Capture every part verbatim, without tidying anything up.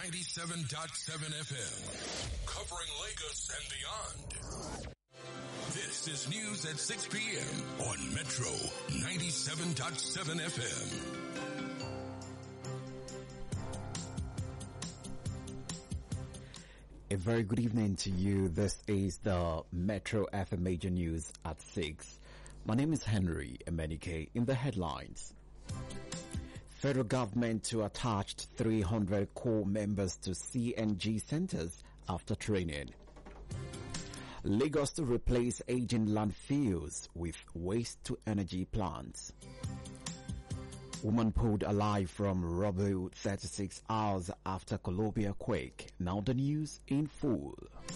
ninety-seven point seven F M, covering Lagos and beyond. This is news at six p.m. on Metro ninety-seven point seven F M. A very good evening to you. This is the Metro F M Major News at six. My name is Henry Emenike. In the headlines, federal government to attach three hundred core members to C N G centers after training. Lagos to replace aging landfills with waste-to-energy plants. Woman pulled alive from rubble thirty-six hours after Columbia quake. Now the news in full.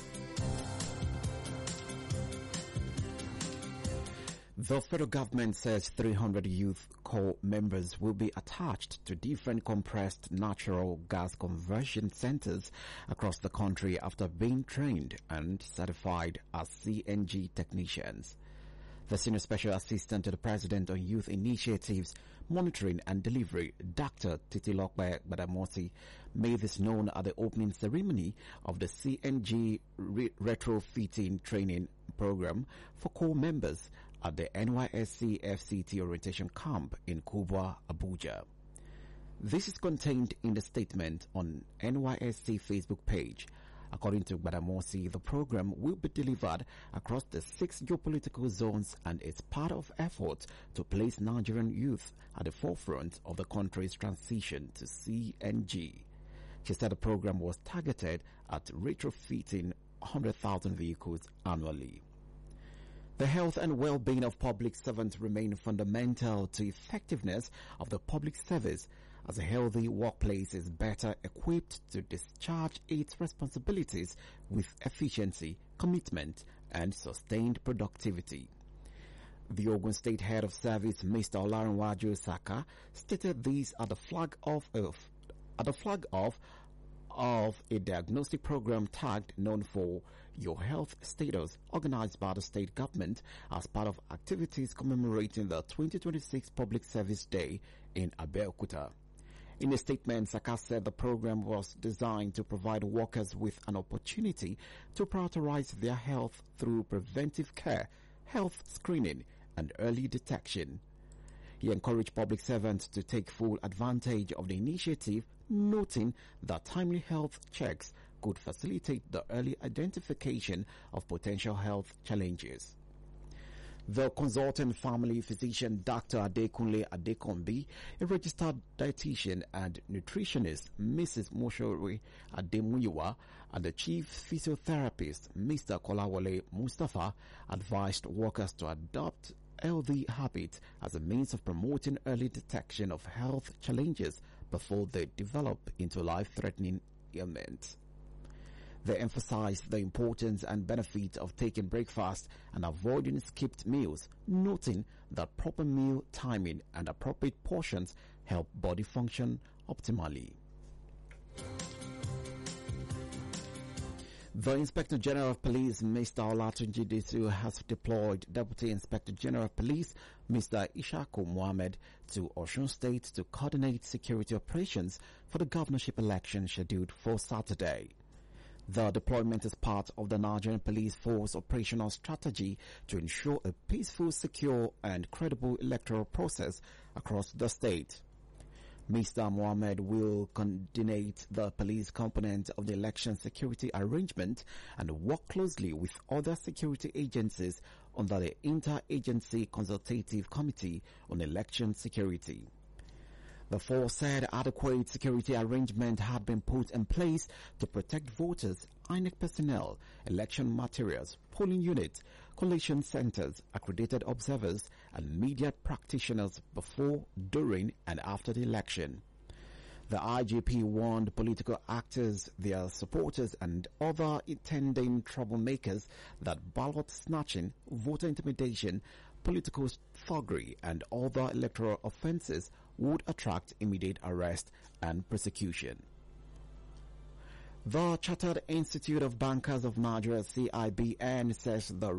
The federal government says three hundred youth corps members will be attached to different compressed natural gas conversion centers across the country after being trained and certified as C N G technicians. The Senior Special Assistant to the President on Youth Initiatives, Monitoring and Delivery, Doctor Titilokbe Badamosi, made this known at the opening ceremony of the C N G re- retrofitting training program for core members at the N Y S C F C T orientation camp in Kubwa, Abuja. This is contained in the statement on N Y S C Facebook page. According to Badamosi, the program will be delivered across the six geopolitical zones and is part of efforts to place Nigerian youth at the forefront of the country's transition to C N G. She said the program was targeted at retrofitting one hundred thousand vehicles annually. The health and well-being of public servants remain fundamental to effectiveness of the public service, as a healthy workplace is better equipped to discharge its responsibilities with efficiency, commitment, and sustained productivity. The Ogun State Head of Service, Mister Olarinwaju Saka, stated this at the flag off of at the flag off of a diagnostic program tagged known for Your Health Status, organized by the state government as part of activities commemorating the twenty twenty-six Public Service Day in Abeokuta. In a statement, Saka said the program was designed to provide workers with an opportunity to prioritize their health through preventive care, health screening, and early detection. He encouraged public servants to take full advantage of the initiative, noting that timely health checks could facilitate the early identification of potential health challenges. The consultant family physician Doctor Adekunle Adekombi, a registered dietitian and nutritionist Missus Moshori Ademuyiwa, and the chief physiotherapist Mister Kolawole Mustafa advised workers to adopt healthy habits as a means of promoting early detection of health challenges before they develop into life-threatening ailments. They emphasized the importance and benefit of taking breakfast and avoiding skipped meals, noting that proper meal timing and appropriate portions help body function optimally. The Inspector General of Police, Mister Olatunji Disu, has deployed Deputy Inspector General of Police, Mister Ishaku Mohammed, to Osun State to coordinate security operations for the governorship election scheduled for Saturday. The deployment is part of the Nigerian Police Force operational strategy to ensure a peaceful, secure, and credible electoral process across the state. Mister Mohammed will coordinate the police component of the election security arrangement and work closely with other security agencies under the Interagency Consultative Committee on Election Security. The force said adequate security arrangement had been put in place to protect voters, I N E C personnel, election materials, polling units, collation centers, accredited observers, and media practitioners before, during, and after the election. The I G P warned political actors, their supporters, and other intending troublemakers that ballot snatching, voter intimidation, political thuggery, and other electoral offences would attract immediate arrest and prosecution. The Chartered Institute of Bankers of Nigeria, C I B N, says the